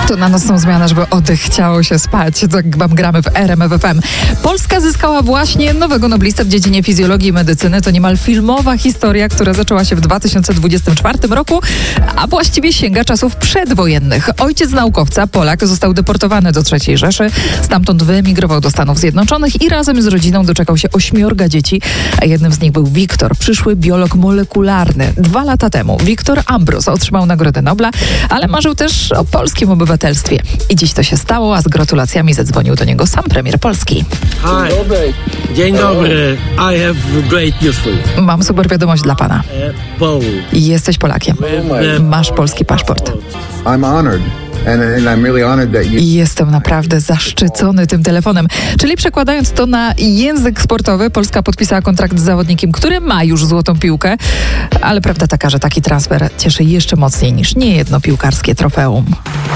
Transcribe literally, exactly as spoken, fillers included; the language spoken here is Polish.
To na nocną zmianę, żeby oddech chciało się spać. Tak wam gramy w R M F F M. Polska zyskała właśnie nowego noblistę w dziedzinie fizjologii i medycyny. To niemal filmowa historia, która zaczęła się w dwa tysiące dwudziestym czwartym roku, a właściwie sięga czasów przedwojennych. Ojciec naukowca, Polak, został deportowany do trzeciej Rzeszy. Stamtąd wyemigrował do Stanów Zjednoczonych i razem z rodziną doczekał się ośmiorga dzieci, a jednym z nich był Wiktor, przyszły biolog molekularny. Dwa lata temu Wiktor Ambros otrzymał Nagrodę Nobla, ale marzył też o polskim obywatelstwie. I dziś to się stało, a z gratulacjami zadzwonił do niego sam premier Polski. Hi. Dzień dobry. I have great news for you. Mam super wiadomość dla pana. Paul. Jesteś Polakiem. Masz polski paszport. I'm honored. And, and I'm really honored that you... I jestem naprawdę zaszczycony tym telefonem. Czyli przekładając to na język sportowy, Polska podpisała kontrakt z zawodnikiem, który ma już złotą piłkę, ale prawda taka, że taki transfer cieszy jeszcze mocniej niż niejedno piłkarskie trofeum.